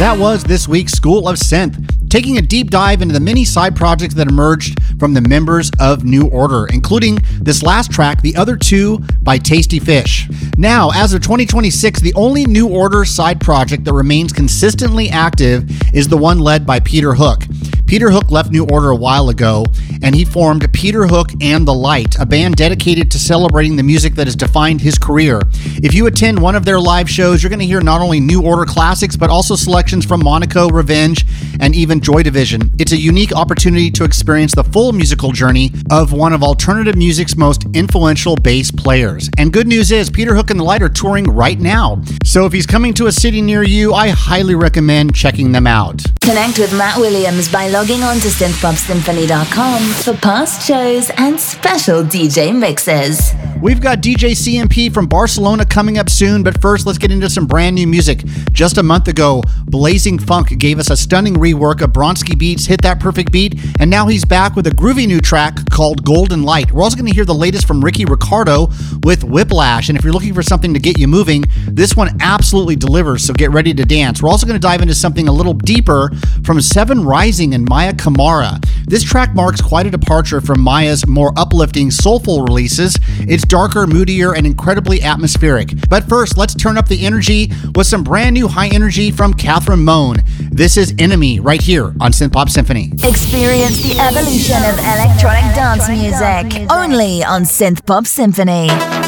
That was this week's School of Synth, taking a deep dive into the many side projects that emerged from the members of New Order, including this last track, The Other Two by Tasty Fish. Now, as of 2026, the only New Order side project that remains consistently active is the one led by Peter Hook. Peter Hook left New Order a while ago, and he formed Peter Hook and the Light, a band dedicated to celebrating the music that has defined his career. If you attend one of their live shows, you're going to hear not only New Order classics, but also selections from Monaco, Revenge, and even Joy Division. It's a unique opportunity to experience the full musical journey of one of alternative music's most influential bass players. And good news is, Peter Hook and the Light are touring right now. So if he's coming to a city near you, I highly recommend checking them out. Connect with Matt Williams by logging on to synthpopsymphony.com for past shows and special DJ mixes. We've got DJ CMP from Barcelona coming up soon, but first let's get into some brand new music. Just a month ago, Blazing Funk gave us a stunning rework of Bronski Beats' Hit That Perfect Beat, and now he's back with a groovy new track called Golden Light. We're also going to hear the latest from Ricky Ricardo with Whiplash, and if you're looking for something to get you moving, this one absolutely delivers, so get ready to dance. We're also going to dive into something a little deeper from Seven Rising and Maya Kamara. This track marks quite a departure from Maya's more uplifting, soulful releases. It's darker, moodier, and incredibly atmospheric. But first, let's turn up the energy with some brand new high energy from Catherine Moan. This is Enemy right here on Synth Pop Symphony. Experience the evolution of electronic dance music only on Synth Pop Symphony.